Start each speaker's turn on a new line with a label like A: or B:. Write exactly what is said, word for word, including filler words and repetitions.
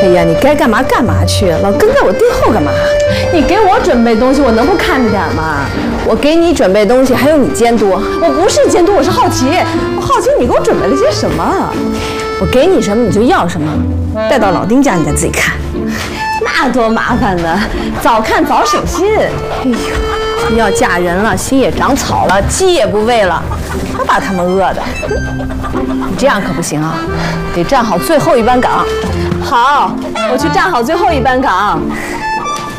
A: 哎呀，你该干嘛干嘛去，老跟在我背后干嘛？
B: 你给我准备东西，我能不看着点吗？
A: 我给你准备东西，还有你监督。
B: 我不是监督，我是好奇，我好奇你给我准备了些什么。
A: 我给你什么你就要什么，带到老丁家你再自己看。
B: 那多麻烦呢，早看早省心。哎
A: 呦，要嫁人了，心也长草了，鸡也不喂了，他把他们饿的。你这样可不行啊，得站好最后一班岗。
B: 好，我去站好最后一班岗。